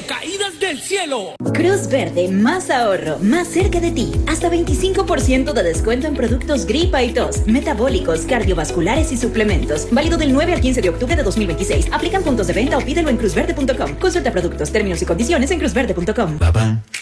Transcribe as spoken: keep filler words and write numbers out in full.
caídas del cielo. Cruz Verde, más ahorro, más cerca de ti. Hasta veinticinco por ciento de descuento en productos gripa y tos, metabólicos, cardiovasculares y suplementos. Válido del nueve al quince de octubre de dos mil veintiséis. Aplican puntos de venta o pídelo en cruz verde punto com. Consulta productos, términos y condiciones en cruz verde punto com.